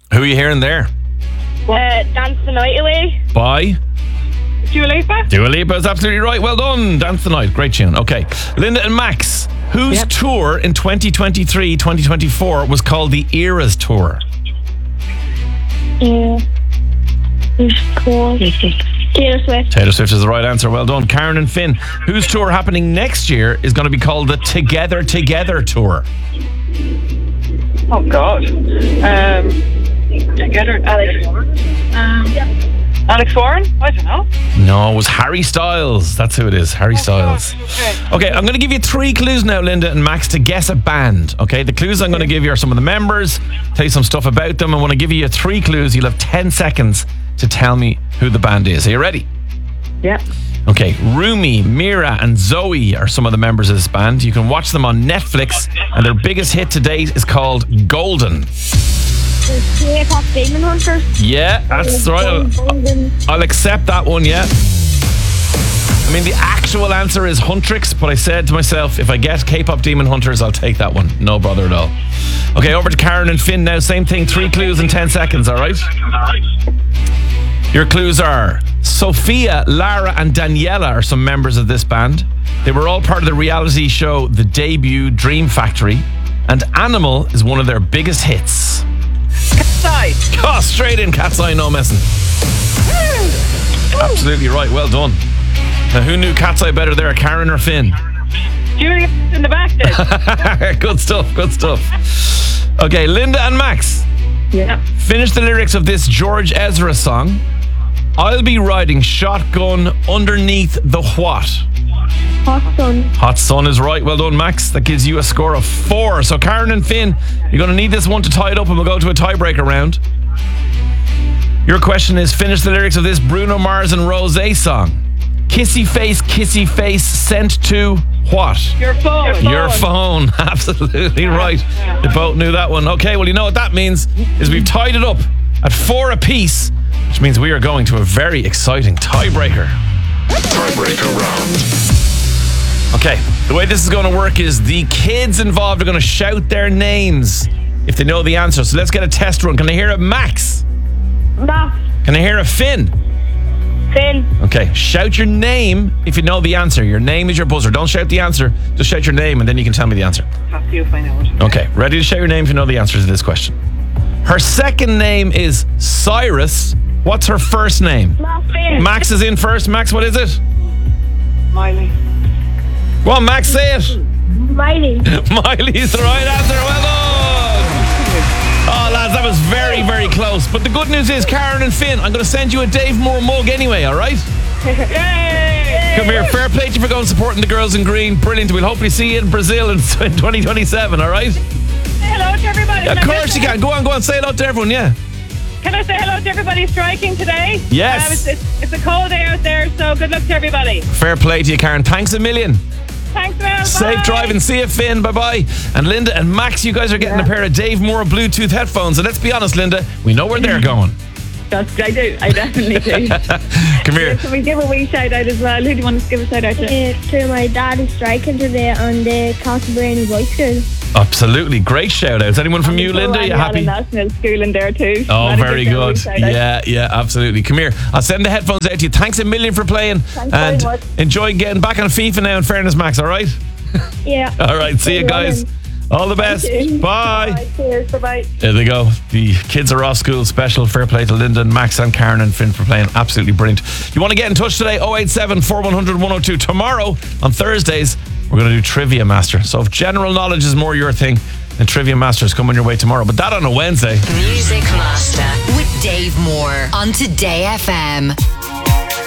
Who are you hearing there? Dance the Night Away. By? Dua Lipa. Dua Lipa is absolutely right. Well done. Dance the Night. Great tune. Okay. Linda and Max, whose tour in 2023-2024 was called the Eras Tour? Taylor Swift. Taylor Swift is the right answer. Well done. Karen and Finn, whose tour happening next year is going to be called the Together Together Tour? Oh, God. Together. Alex Warren? Alex Warren? I don't know. No, it was Harry Styles. That's who it is. Harry Styles. Okay, I'm going to give you 3 clues now, Linda and Max, to guess a band. Okay, the clues I'm going to give you are some of the members, tell you some stuff about them, and when I give you 3 clues, you'll have 10 seconds to tell me who the band is. Are you ready? Yeah. Okay, Rumi, Mira, and Zoe are some of the members of this band. You can watch them on Netflix, and their biggest hit to date is called Golden. K-pop Demon Hunters. Yeah, that's right. I'll accept that one, yeah. I mean, the actual answer is Huntrix, but I said to myself, if I get K-pop Demon Hunters, I'll take that one. No bother at all. Okay, over to Karen and Finn now. Same thing, 3 clues in 10 seconds, all right? Your clues are Sophia, Lara, and Daniela are some members of this band. They were all part of the reality show The Debut Dream Factory, and Animal is one of their biggest hits. Cat's Eye. Oh, straight in, Cat's Eye, no messing. Absolutely right, well done. Now, who knew Cat's Eye better there, Karen or Finn? Juliet in the back there. Good stuff, good stuff. Okay, Linda and Max. Yeah. Finish the lyrics of this George Ezra song. I'll be riding shotgun underneath the what? Hot Sun. Hot Sun is right. Well done, Max. That gives you a score of 4. So Karen and Finn, you're going to need this one to tie it up and we'll go to a tiebreaker round. Your question is, finish the lyrics of this Bruno Mars and Rosé song. Kissy face, sent to what? Your phone. Your phone. Absolutely right. You both knew that one. Okay, well, you know what that means is we've tied it up at 4 apiece, which means we are going to a very exciting tiebreaker. Tiebreaker round. Okay, the way this is going to work is the kids involved are going to shout their names if they know the answer. So let's get a test run. Can I hear a Max? Max. Can I hear a Finn? Finn. Okay, shout your name if you know the answer. Your name is your buzzer. Don't shout the answer. Just shout your name and then you can tell me the answer. Have to find out. Okay, ready to shout your name if you know the answer to this question. Her second name is Cyrus. What's her first name? Finn. Max is in first. Max, what is it? Miley. Go on, Max, say it. Miley. Miley's the right answer. Well done. Oh, lads, that was very, very close. But the good news is, Karen and Finn, I'm going to send you a Dave Moore mug anyway, all right? Yay! Come here. Fair play to you for going supporting the girls in green. Brilliant. We'll hopefully see you in Brazil in 2027, all right? Say hello to everybody. Of course you can. Go on. Say hello to everyone, yeah. Can I say hello to everybody striking today? Yes. It's a cold day out there, so good luck to everybody. Fair play to you, Karen. Thanks a million. Thanks, Mel. Safe driving. See you, Finn. Bye-bye. And Linda and Max, you guys are getting a pair of Dave Moore Bluetooth headphones. And let's be honest, Linda, we know where they're going. I do. I definitely do. Come here. Can we give a wee shout out as well? Who do you want us to give a shout out to? To my dad who's striking today on the Castlebrand Bike School. Absolutely. Great shout outs. Anyone from you, Linda? You happy? National School in there too. Oh, very good. Yeah, absolutely. Come here. I'll send the headphones out to you. Thanks a million for playing. Thanks and very much. enjoy getting back on FIFA now, in fairness, Max, all right? Yeah. All right. See you guys. All the best. Bye. Cheers. Bye-bye. There they go. The kids are off school special. Fair play to Linda and Max and Karen and Finn for playing. Absolutely brilliant. You want to get in touch today? 087 4100 102. Tomorrow, on Thursdays, we're going to do Trivia Master. So if general knowledge is more your thing, then Trivia Master is coming your way tomorrow. But that on a Wednesday. Music Master with Dave Moore on Today FM.